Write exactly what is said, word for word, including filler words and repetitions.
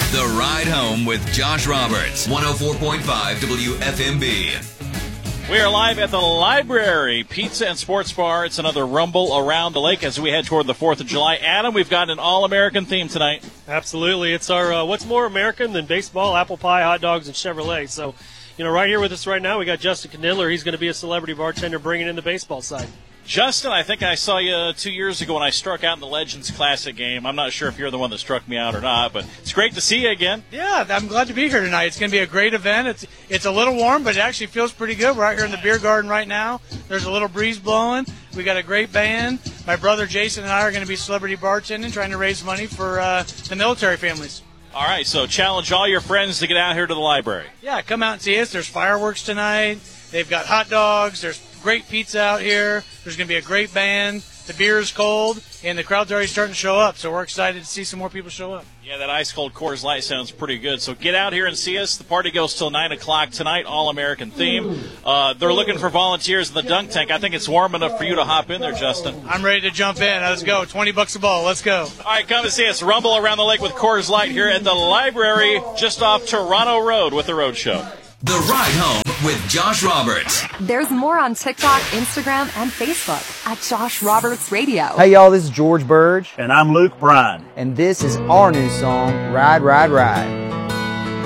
The Ride Home with Josh Roberts, one oh four point five W F M B. We are live at the Library Pizza and Sports Bar. It's another rumble around the lake as we head toward the fourth of July. Adam, we've got an all-American theme tonight. Absolutely. It's our uh, what's more American than baseball, apple pie, hot dogs, and Chevrolet. So, you know, right here with us right now, we got Justin Knidler. He's going to be a celebrity bartender bringing in the baseball side. Justin, I think I saw you two years ago when I struck out in the Legends Classic game. I'm not sure if you're the one that struck me out or not, but it's great to see you again. Yeah, I'm glad to be here tonight. It's going to be a great event. It's it's a little warm, but it actually feels pretty good. We're out here in the beer garden right now. There's a little breeze blowing. We got a great band. My brother Jason and I are going to be celebrity bartending, trying to raise money for uh, the military families. All right, so challenge all your friends to get out here to the library. Yeah, come out and see us. There's fireworks tonight. They've got hot dogs. There's great pizza out here. There's going to be a great band. The beer is cold, and the crowd's already starting to show up, so we're excited to see some more people show up. Yeah, that ice-cold Coors Light sounds pretty good. So get out here and see us. The party goes till nine o'clock tonight, all-American theme. Uh, they're looking for volunteers in the dunk tank. I think it's warm enough for you to hop in there, Justin. I'm ready to jump in. Let's go. twenty bucks a ball. Let's go. All right, come and see us. Rumble around the lake with Coors Light here at the Library just off Toronto Road with the Road Show. The Ride Home with Josh Roberts. There's more on TikTok, Instagram, and Facebook at Josh Roberts Radio. Hey, y'all, this is George Burge. And I'm Luke Bryan. And this is our new song, Ride, Ride, Ride.